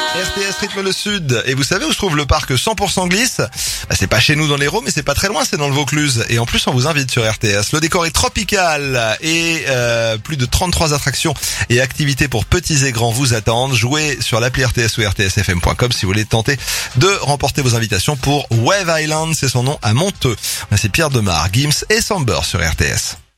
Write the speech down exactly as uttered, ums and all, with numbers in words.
R T S rythme le sud. Et vous savez où se trouve le parc cent pour cent glisse? Bah, c'est pas chez nous dans l'Hérault, mais c'est pas très loin, c'est dans le Vaucluse. Et en plus, on vous invite sur R T S. Le décor est tropical et euh, plus de trente-trois attractions et activités pour petits et grands vous attendent. Jouez sur l'appli R T S ou R T S F M point com si vous voulez tenter de remporter vos invitations pour Wave Island, c'est son nom, à Monteux. C'est Pierre Demar, Gims et Samber sur R T S.